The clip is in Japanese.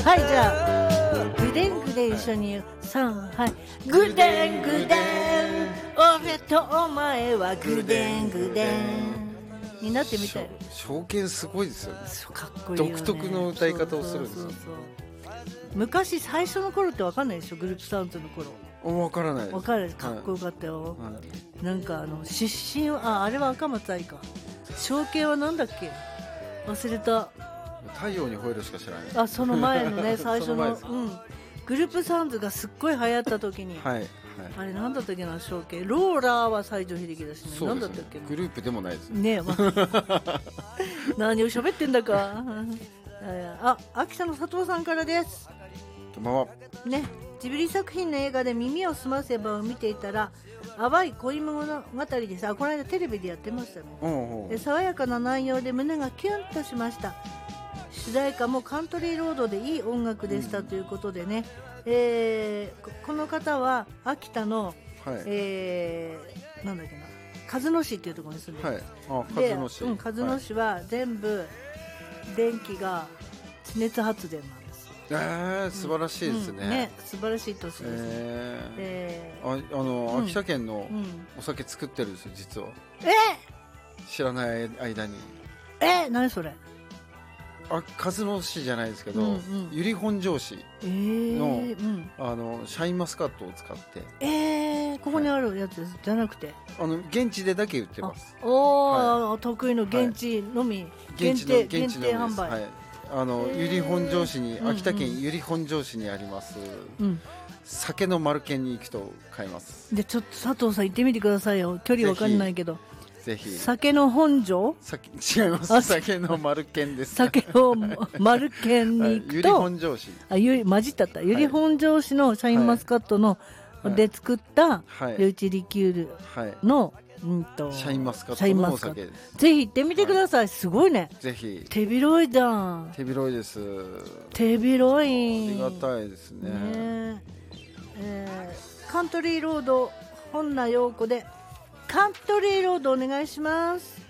はいじゃあグデングデン一緒に3はいグデングデン俺とお前はグデングデンになってみたい。 証券すごいですよね。 かっこいいよね。 独特の歌い方をするんですよ。 そう昔最初の頃って分かんないでしょ、グループサウンズの頃。 分からないです。 分かる。かっこよかったよ、はい、なんか出身はあれは赤松愛か、証券はなんだっけ忘れた。 太陽に吠えるしか知らない。 あ、その前のね最初のグループサウンズがすっごい流行った時に、はいあれなんだったっけな、証券ローラーは西城秀樹だしね、なんだったっけな、 グループでもないですね何を喋ってんだか秋田の佐藤さんからです。 こんばんはね、ジブリ作品の映画で耳をすませばを見ていたら淡い恋物語です。この間テレビでやってましたね。爽やかな内容で胸がキュンとしました。主題歌もカントリーロードでいい音楽でしたということでね、この方は秋田の、なんだっけな、鹿角市っていうところに住んでるんです、はい、鹿角市は全部電気が地熱発電なんです。 素晴らしいですね。 素晴らしい都市ですね。 秋田県のお酒作ってるんですよ実は。知らない間に。 何それ。 鹿角市じゃないですけど、由利本荘市の、シャインマスカットを使って、 ここにあるやつじゃなくて現地でだけ売ってます。 得意の現地のみ、限定販売。 由利本荘市に、秋田県由利本荘市にあります、酒の丸健に行くと買えます。 でちょっと佐藤さん行ってみてくださいよ、距離わかんないけど。 ぜひ。 酒の本庄？ 違います。酒の丸健です。 酒の丸健に行くと、 由利本荘市。 混じったった。由利本荘市のシャインマスカットの、で作った余市リキュールの、 シャインマスカットのお酒です。 ぜひ行ってみてください。すごいね。 ぜひ。 手広いじゃん。 手広いです。 手広い。 ありがたいですね。 カントリーロード本名陽子でカントリーロードお願いします。